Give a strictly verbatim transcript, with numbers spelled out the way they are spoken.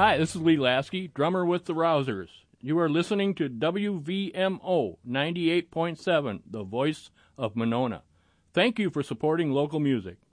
Hi, this is Lee Lasky, drummer with the Rousers. You are listening to W V M O ninety-eight point seven, the voice of Monona. Thank you for supporting local music.